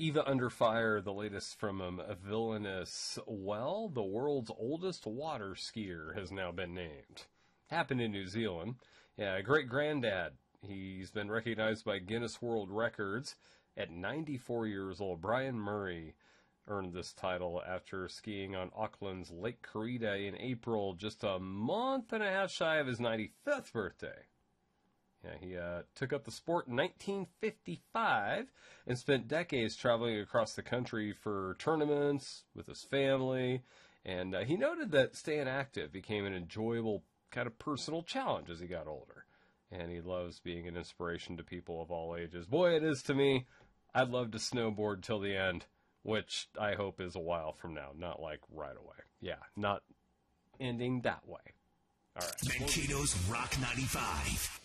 Eva Under Fire, the latest from a villainous, well, the world's oldest water skier has now been named. Happened in New Zealand. Yeah, great-granddad. He's been recognized by Guinness World Records at 94 years old. Brian Murray earned this title after skiing on Auckland's Lake Karita in April, just a month and a half shy of his 95th birthday. Yeah, he took up the sport in 1955 and spent decades traveling across the country for tournaments with his family. And he noted that staying active became an enjoyable kind of personal challenge as he got older. And he loves being an inspiration to people of all ages. Boy, it is to me. I'd love to snowboard till the end, which I hope is a while from now, not like right away. Yeah, not ending that way. All right. Mankato's Rock 95.